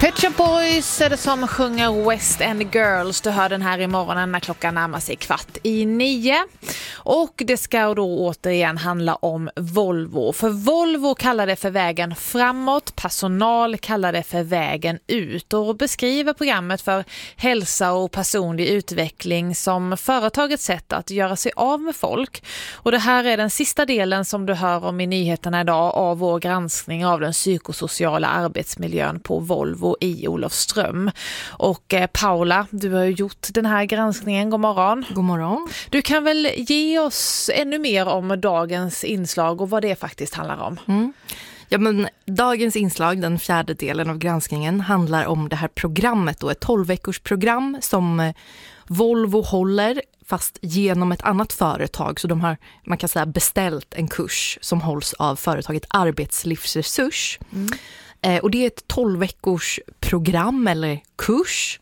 Pet Shop Boys är det som sjunger West End Girls. Du hör den här i morgonen när klockan närmar sig 8:45. Och det ska då återigen handla om Volvo. För Volvo kallar det för vägen framåt. Personal kallar det för vägen ut. Och beskriver programmet för hälsa och personlig utveckling som företagets sätt att göra sig av med folk. Och det här är den sista delen som du hör om i nyheterna idag av vår granskning av den psykosociala arbetsmiljön på Volvo i Olofström. Och Paula, du har ju gjort den här granskningen. God morgon. God morgon. Du kan väl ge oss ännu mer om dagens inslag och vad det faktiskt handlar om? Ja, men dagens inslag, den fjärde delen av granskningen, handlar om det här programmet då, ett 12-veckors program som Volvo håller fast genom ett annat företag. Så de har, man kan säga, beställt en kurs som hålls av företaget Arbetslivsresurs. Och det är ett 12-veckors program eller kurs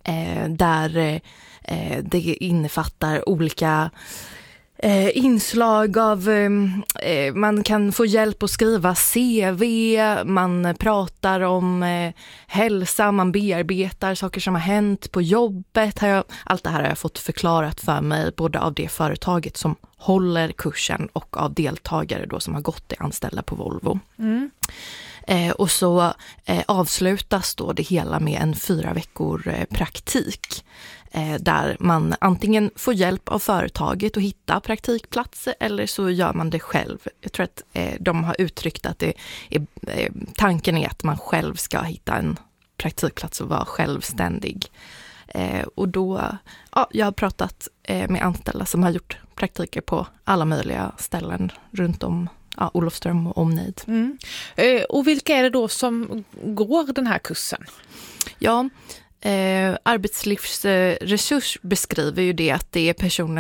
där det innefattar olika inslag av man kan få hjälp att skriva CV, man pratar om hälsa, man bearbetar saker som har hänt på jobbet. Allt det här har jag fått förklarat för mig både av det företaget som håller kursen och av deltagare då som har gått till anställda på Volvo. Och så avslutas då det hela med en 4 veckor praktik där man antingen får hjälp av företaget att hitta praktikplatser eller så gör man det själv. Jag tror att de har uttryckt att tanken är att man själv ska hitta en praktikplats och vara självständig. Och då, jag har pratat med anställda som har gjort praktiker på alla möjliga ställen runt om Olofström och omnejd. Och vilka är det då som går den här kursen? Ja, Arbetslivsresurs beskriver ju det att det är personer